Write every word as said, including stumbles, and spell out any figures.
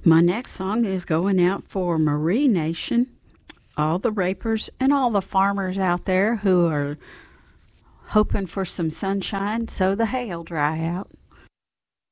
My next song is going out for Marie Nation, all the rapers, and all the farmers out there who are hoping for some sunshine so the hay'll dry out.